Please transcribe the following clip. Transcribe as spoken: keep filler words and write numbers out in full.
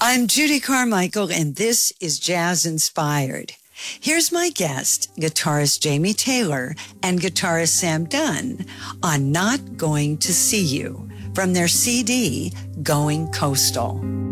I'm Judy Carmichael, and this is Jazz Inspired. Here's my guest, guitarist Jamie Taylor and guitarist Sam Dunn, on Not Going to See You, from their C D, Going Coastal.